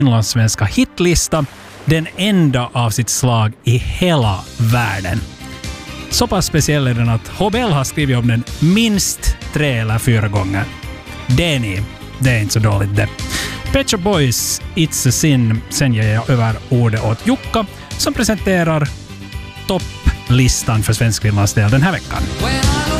finlandssvenska hitlista, den enda av sitt slag i hela världen. Så pass speciell är den att HBL har skrivit om den minst 3 eller 4 gånger. Det är inte så dåligt det. Pet Shop Boys, It's a Sin. Sen ger jag över ordet åt Jukka som presenterar topplistan för svensk Finlands del den här veckan.